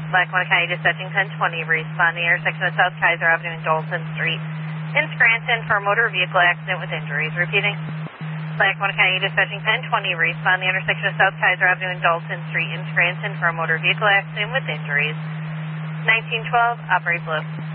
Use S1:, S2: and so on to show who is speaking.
S1: Lackawanna County Dispatching 1020, respond the intersection of South Kaiser Avenue and Dalton Street in Scranton for a motor vehicle accident with injuries. Repeating. Lackawanna County Dispatching 1020, respond the intersection of South Kaiser Avenue and Dalton Street in Scranton for a motor vehicle accident with injuries. 1912, operate blue.